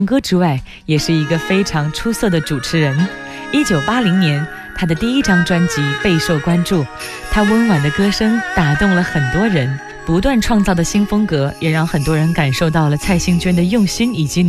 歌之外，也是一个非常出色的主持人。1980年，他的第一张专辑备受关注，他温婉的歌声打动了很多人，不断创造的新风格也让很多人感受到了蔡幸娟的用心以及